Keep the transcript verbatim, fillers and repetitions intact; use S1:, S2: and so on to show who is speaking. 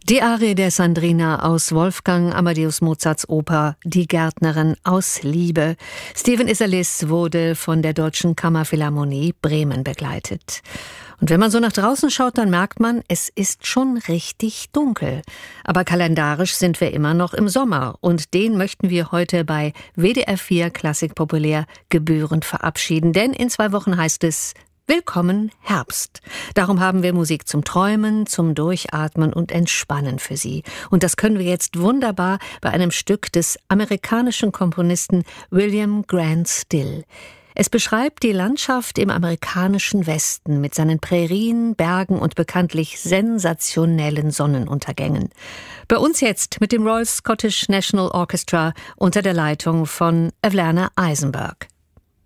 S1: Die Arie der Sandrina aus Wolfgang Amadeus Mozarts Oper Die Gärtnerin aus Liebe. Stephen Isserlis wurde von der Deutschen Kammerphilharmonie Bremen begleitet. Und wenn man so nach draußen schaut, dann merkt man, es ist schon richtig dunkel. Aber kalendarisch sind wir immer noch im Sommer. Und den möchten wir heute bei W D R vier Klassik Populär gebührend verabschieden. Denn in zwei Wochen heißt es Willkommen Herbst. Darum haben wir Musik zum Träumen, zum Durchatmen und Entspannen für Sie. Und das können wir jetzt wunderbar bei einem Stück des amerikanischen Komponisten William Grant Still. Es beschreibt die Landschaft im amerikanischen Westen mit seinen Prärien, Bergen und bekanntlich sensationellen Sonnenuntergängen. Bei uns jetzt mit dem Royal Scottish National Orchestra unter der Leitung von Alanna Eisenberg.